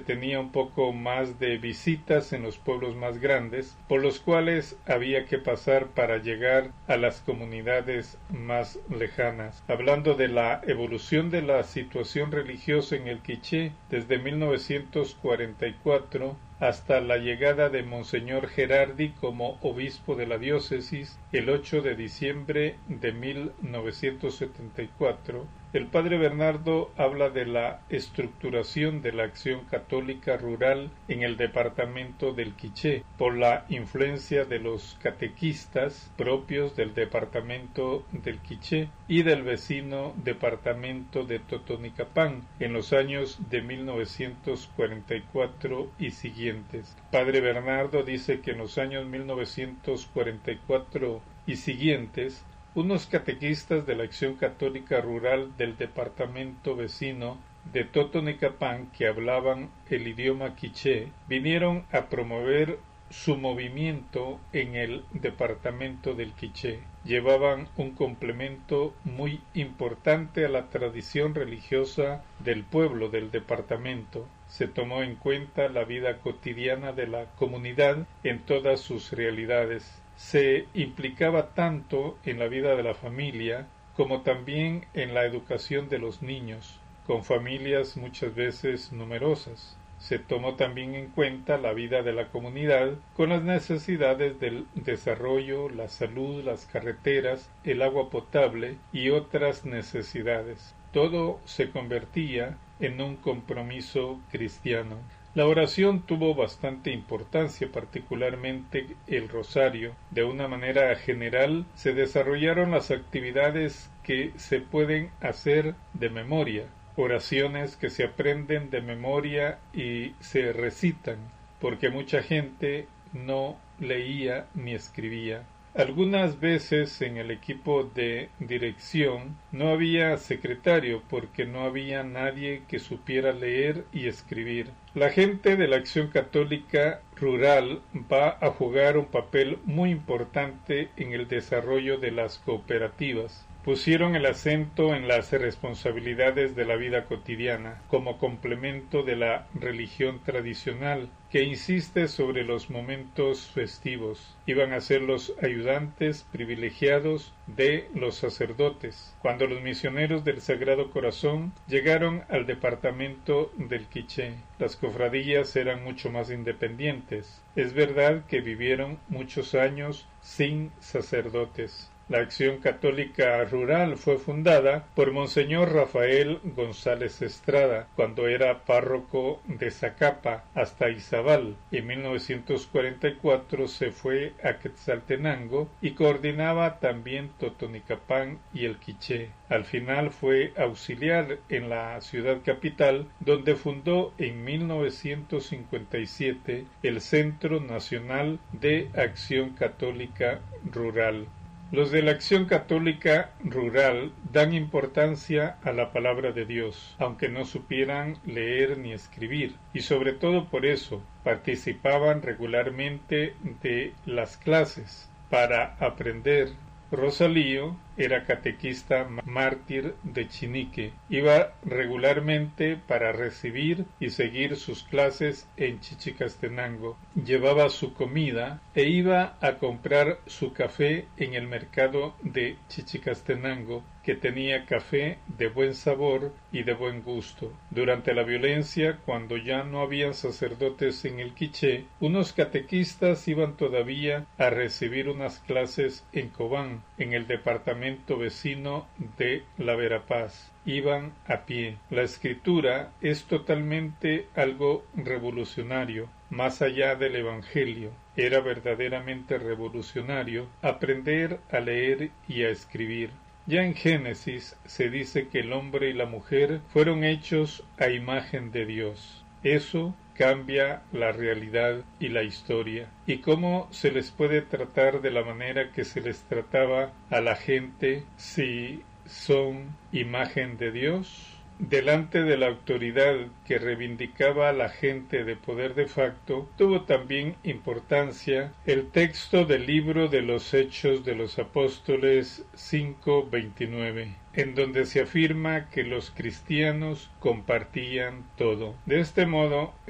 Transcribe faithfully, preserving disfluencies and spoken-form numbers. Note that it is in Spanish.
tenía un poco más de visitas en los pueblos más grandes, por los cuales había que pasar para llegar a las comunidades más lejanas. Hablando de la evolución de la situación religiosa en el Quiché desde mil novecientos cuarenta y cuatro hasta la llegada de Monseñor Gerardi como obispo de la diócesis el ocho de diciembre de mil novecientos setenta y cuatro, el padre Bernardo habla de la estructuración de la acción católica rural en el departamento del Quiché por la influencia de los catequistas propios del departamento del Quiché y del vecino departamento de Totonicapán en los años de mil novecientos cuarenta y cuatro y siguientes. Padre Bernardo dice que en los años mil novecientos cuarenta y cuatro y siguientes unos catequistas de la Acción Católica Rural del departamento vecino de Totonicapán que hablaban el idioma quiché vinieron a promover su movimiento en el departamento del Quiché. Llevaban un complemento muy importante a la tradición religiosa del pueblo del departamento. Se tomó en cuenta la vida cotidiana de la comunidad en todas sus realidades. Se implicaba tanto en la vida de la familia como también en la educación de los niños, con familias muchas veces numerosas. Se tomó también en cuenta la vida de la comunidad con las necesidades del desarrollo, la salud, las carreteras, el agua potable y otras necesidades. Todo se convertía en un compromiso cristiano. La oración tuvo bastante importancia, particularmente el rosario. De una manera general, se desarrollaron las actividades que se pueden hacer de memoria, oraciones que se aprenden de memoria y se recitan, porque mucha gente no leía ni escribía. Algunas veces en el equipo de dirección no había secretario porque no había nadie que supiera leer y escribir. La gente de la Acción Católica Rural va a jugar un papel muy importante en el desarrollo de las cooperativas. Pusieron el acento en las responsabilidades de la vida cotidiana, como complemento de la religión tradicional, que insiste sobre los momentos festivos. Iban a ser los ayudantes privilegiados de los sacerdotes. Cuando los misioneros del Sagrado Corazón llegaron al departamento del Quiché, las cofradías eran mucho más independientes. Es verdad que vivieron muchos años sin sacerdotes. La Acción Católica Rural fue fundada por Monseñor Rafael González Estrada cuando era párroco de Zacapa hasta Izabal. En mil novecientos cuarenta y cuatro se fue a Quetzaltenango y coordinaba también Totonicapán y el Quiché. Al final fue auxiliar en la ciudad capital, donde fundó en mil novecientos cincuenta y siete el Centro Nacional de Acción Católica Rural. Los de la Acción Católica Rural dan importancia a la palabra de Dios, aunque no supieran leer ni escribir, y sobre todo por eso participaban regularmente de las clases para aprender. Rosalío era catequista mártir de Chinique. Iba regularmente para recibir y seguir sus clases en Chichicastenango. Llevaba su comida e iba a comprar su café en el mercado de Chichicastenango, que tenía café de buen sabor y de buen gusto. Durante la violencia, cuando ya no habían sacerdotes en el Quiché, unos catequistas iban todavía a recibir unas clases en Cobán, en el departamento vecino de la Verapaz. Iban a pie. La escritura es totalmente algo revolucionario, más allá del Evangelio. Era verdaderamente revolucionario aprender a leer y a escribir. Ya en Génesis se dice que el hombre y la mujer fueron hechos a imagen de Dios. Eso cambia la realidad y la historia. ¿Y cómo se les puede tratar de la manera que se les trataba a la gente si son imagen de Dios? Delante de la autoridad que reivindicaba a la gente de poder de facto, tuvo también importancia el texto del libro de los Hechos de los Apóstoles cinco veintinueve, en donde se afirma que los cristianos compartían todo. De este modo,